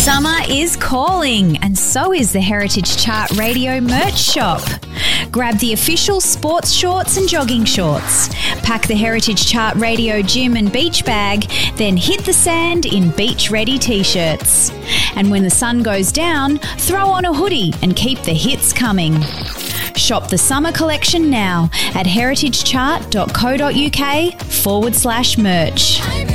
Summer is calling, and so is the Heritage Chart Radio merch shop. Grab the official sports shorts and jogging shorts. Pack the Heritage Chart Radio gym and beach bag, then hit the sand in beach-ready T-shirts. And when the sun goes down, throw on a hoodie and keep the hits coming. Shop the summer collection now at heritagechart.co.uk/merch.